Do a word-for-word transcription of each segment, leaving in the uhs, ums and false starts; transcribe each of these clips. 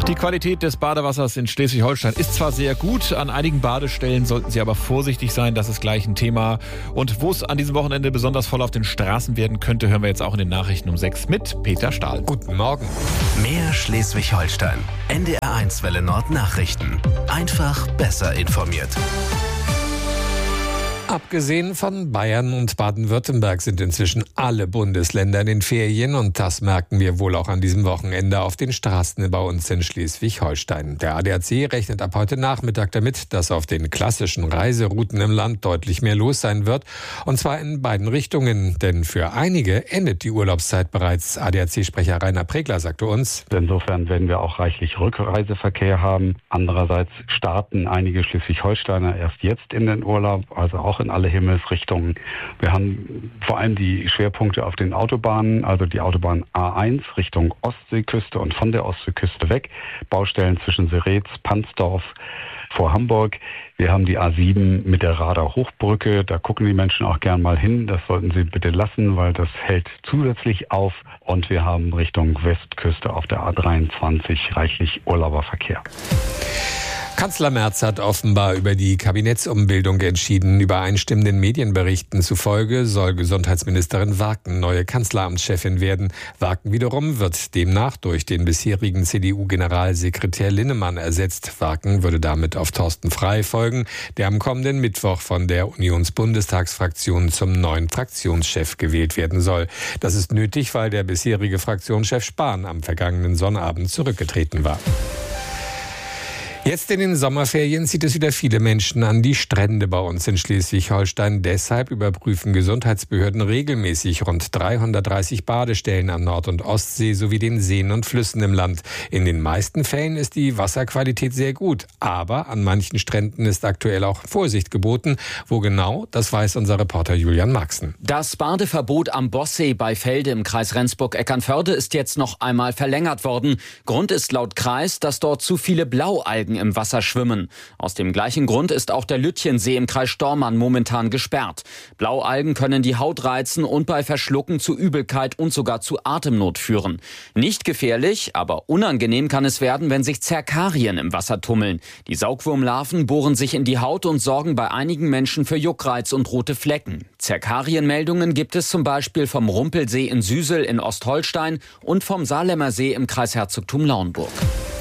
Die Qualität des Badewassers in Schleswig-Holstein ist zwar sehr gut, an einigen Badestellen sollten Sie aber vorsichtig sein, das ist gleich ein Thema. Und wo es an diesem Wochenende besonders voll auf den Straßen werden könnte, hören wir jetzt auch in den Nachrichten um sechs mit Peter Stahl. Guten Morgen. Mehr Schleswig-Holstein. N D R eins Welle Nord Nachrichten. Einfach besser informiert. Abgesehen von Bayern und Baden-Württemberg sind inzwischen alle Bundesländer in den Ferien und das merken wir wohl auch an diesem Wochenende auf den Straßen bei uns in Schleswig-Holstein. Der A D A C rechnet ab heute Nachmittag damit, dass auf den klassischen Reiserouten im Land deutlich mehr los sein wird und zwar in beiden Richtungen, denn für einige endet die Urlaubszeit bereits. A D A C-Sprecher Rainer Pregler sagte uns: Insofern werden wir auch reichlich Rückreiseverkehr haben. Andererseits starten einige Schleswig-Holsteiner erst jetzt in den Urlaub, also auch in alle Himmelsrichtungen. Wir haben vor allem die Schwerpunkte auf den Autobahnen, also die Autobahn A eins Richtung Ostseeküste und von der Ostseeküste weg. Baustellen zwischen Seretz, Pansdorf vor Hamburg. Wir haben die A sieben mit der Rader Hochbrücke. Da gucken die Menschen auch gern mal hin. Das sollten sie bitte lassen, weil das hält zusätzlich auf. Und wir haben Richtung Westküste auf der A dreiundzwanzig reichlich Urlauberverkehr. Kanzler Merz hat offenbar über die Kabinettsumbildung entschieden. Übereinstimmenden Medienberichten zufolge soll Gesundheitsministerin Warken neue Kanzleramtschefin werden. Warken wiederum wird demnach durch den bisherigen C D U-Generalsekretär Linnemann ersetzt. Warken würde damit auf Thorsten Frey folgen, der am kommenden Mittwoch von der Unionsbundestagsfraktion zum neuen Fraktionschef gewählt werden soll. Das ist nötig, weil der bisherige Fraktionschef Spahn am vergangenen Sonnabend zurückgetreten war. Jetzt in den Sommerferien zieht es wieder viele Menschen an die Strände bei uns in Schleswig-Holstein. Deshalb überprüfen Gesundheitsbehörden regelmäßig rund dreihundertdreißig Badestellen an Nord- und Ostsee sowie den Seen und Flüssen im Land. In den meisten Fällen ist die Wasserqualität sehr gut. Aber an manchen Stränden ist aktuell auch Vorsicht geboten. Wo genau, das weiß unser Reporter Julian Maxen. Das Badeverbot am Bossee bei Felde im Kreis Rendsburg-Eckernförde ist jetzt noch einmal verlängert worden. Grund ist laut Kreis, dass dort zu viele Blaualgen im Wasser schwimmen. Aus dem gleichen Grund ist auch der Lütchensee im Kreis Stormarn momentan gesperrt. Blaualgen können die Haut reizen und bei Verschlucken zu Übelkeit und sogar zu Atemnot führen. Nicht gefährlich, aber unangenehm kann es werden, wenn sich Zerkarien im Wasser tummeln. Die Saugwurmlarven bohren sich in die Haut und sorgen bei einigen Menschen für Juckreiz und rote Flecken. Zerkarienmeldungen gibt es zum Beispiel vom Rumpelsee in Süsel in Ostholstein und vom Saarlemmer See im Kreis Herzogtum Lauenburg.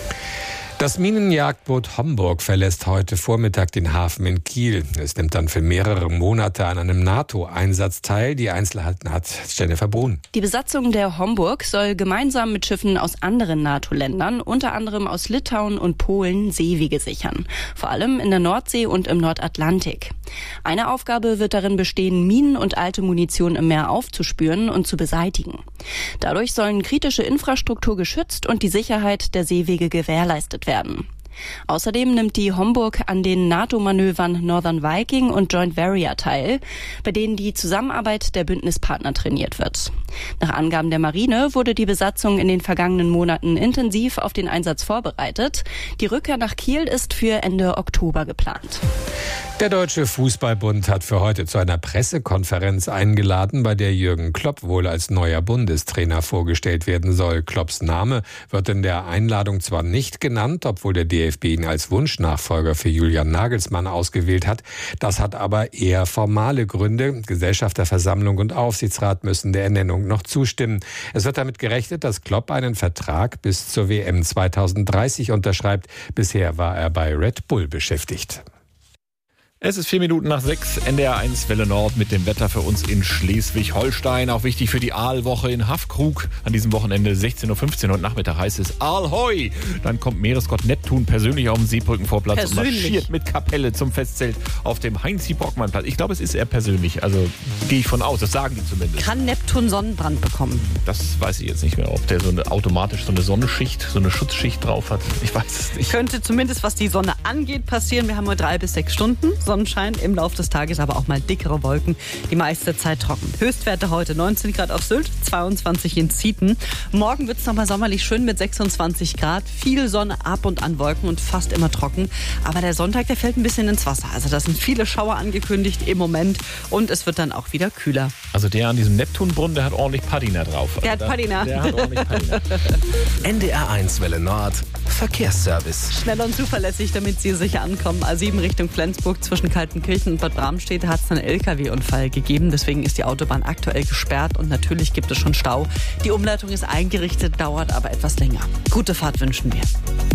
Das Minenjagdboot Homburg verlässt heute Vormittag den Hafen in Kiel. Es nimmt dann für mehrere Monate an einem NATO-Einsatz teil. Die Einzelheiten hat Jennifer Brun. Die Besatzung der Homburg soll gemeinsam mit Schiffen aus anderen NATO-Ländern, unter anderem aus Litauen und Polen, Seewege sichern. Vor allem in der Nordsee und im Nordatlantik. Eine Aufgabe wird darin bestehen, Minen und alte Munition im Meer aufzuspüren und zu beseitigen. Dadurch sollen kritische Infrastruktur geschützt und die Sicherheit der Seewege gewährleistet werden. Außerdem nimmt die Homburg an den NATO-Manövern Northern Viking und Joint Warrior teil, bei denen die Zusammenarbeit der Bündnispartner trainiert wird. Nach Angaben der Marine wurde die Besatzung in den vergangenen Monaten intensiv auf den Einsatz vorbereitet. Die Rückkehr nach Kiel ist für Ende Oktober geplant. Der Deutsche Fußballbund hat für heute zu einer Pressekonferenz eingeladen, bei der Jürgen Klopp wohl als neuer Bundestrainer vorgestellt werden soll. Klopps Name wird in der Einladung zwar nicht genannt, obwohl der D F B ihn als Wunschnachfolger für Julian Nagelsmann ausgewählt hat. Das hat aber eher formale Gründe. Gesellschafterversammlung und Aufsichtsrat müssen der Ernennung noch zustimmen. Es wird damit gerechnet, dass Klopp einen Vertrag bis zur W M zweitausenddreißig unterschreibt. Bisher war er bei Red Bull beschäftigt. Es ist vier Minuten nach sechs, N D R eins Welle Nord mit dem Wetter für uns in Schleswig-Holstein. Auch wichtig für die Aalwoche in Haffkrug. An diesem Wochenende sechzehn Uhr fünfzehn und Nachmittag heißt es Aalhoi. Dann kommt Meeresgott Neptun persönlich auf den Seebrückenvorplatz persönlich. und marschiert mit Kapelle zum Festzelt auf dem Heinz-Brockmann-Platz. Ich glaube, es ist eher persönlich, also gehe ich von aus, das sagen die zumindest. Kann Neptun Sonnenbrand bekommen? Das weiß ich jetzt nicht mehr, ob der so eine automatisch so eine Sonnenschicht, so eine Schutzschicht drauf hat. Ich weiß es nicht. Könnte zumindest, was die Sonne angeht, passieren. Wir haben nur drei bis sechs Stunden Sonnenschein, im Laufe des Tages aber auch mal dickere Wolken, die meiste Zeit trocken. Höchstwerte heute neunzehn Grad auf Sylt, zweiundzwanzig in Zieten. Morgen wird es nochmal sommerlich schön mit sechsundzwanzig Grad, viel Sonne, ab und an Wolken und fast immer trocken. Aber der Sonntag, der fällt ein bisschen ins Wasser. Also da sind viele Schauer angekündigt im Moment und es wird dann auch wieder kühler. Also der an diesem Neptunbrunnen, der hat ordentlich Patina drauf. Der hat Patina. Der hat ordentlich Patina. N D R eins Welle Nord Verkehrsservice. Schnell und zuverlässig, damit Sie sicher ankommen. A sieben Richtung Flensburg zwischen Kaltenkirchen und Bad Bramstedt hat es einen L K W-Unfall gegeben. Deswegen ist die Autobahn aktuell gesperrt und natürlich gibt es schon Stau. Die Umleitung ist eingerichtet, dauert aber etwas länger. Gute Fahrt wünschen wir.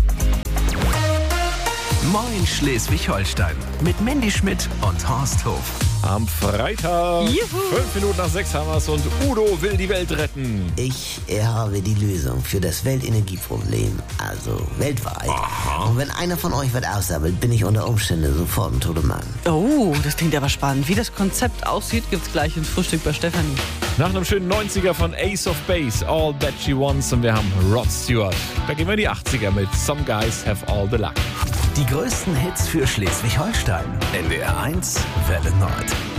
Moin Schleswig-Holstein mit Mandy Schmidt und Horst Hof. Am Freitag, Juhu. fünf Minuten nach sechs haben wir es und Udo will die Welt retten. Ich habe die Lösung für das Weltenergieproblem, also weltweit. Aha. Und wenn einer von euch was aussammelt, bin ich unter Umständen sofort ein toter Mann. Oh, das klingt aber spannend. Wie das Konzept aussieht, gibt's gleich ins Frühstück bei Stefanie. Nach einem schönen neunziger von Ace of Base, All That She Wants, und wir haben Rod Stewart. Da gehen wir in die achtziger mit Some Guys Have All the Luck. Die größten Hits für Schleswig-Holstein. N D R eins Welle Nord.